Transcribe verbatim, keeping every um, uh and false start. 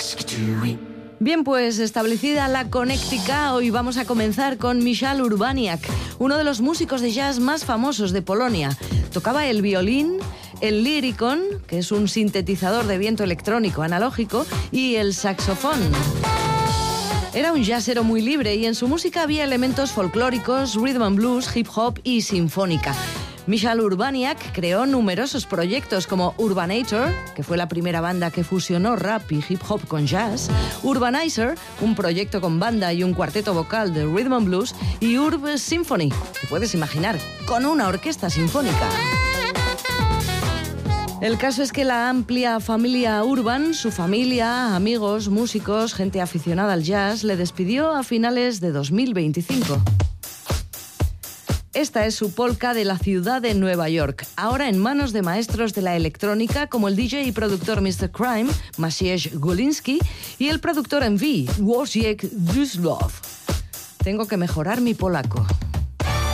Bien, pues establecida la conéctica, hoy vamos a comenzar con Michał Urbaniak, uno de los músicos de jazz más famosos de Polonia. Tocaba el violín, el lyricon, que es un sintetizador de viento electrónico analógico, y el saxofón. Era un jazzero muy libre y en su música había elementos folclóricos, rhythm and blues, hip hop y sinfónica. Michał Urbaniak creó numerosos proyectos como Urbanator, que fue la primera banda que fusionó rap y hip hop con jazz, Urbanizer, un proyecto con banda y un cuarteto vocal de rhythm and blues, y Urb Symphony, te puedes imaginar, con una orquesta sinfónica. El caso es que la amplia familia Urban, su familia, amigos, músicos, gente aficionada al jazz, le despidió a finales de dos mil veinticinco. Esta es su polka de la ciudad de Nueva York, ahora en manos de maestros de la electrónica como el D J y productor mister Crime, Maciej Golinski, y el productor en V, Wojciech Duszlow. Tengo que mejorar mi polaco.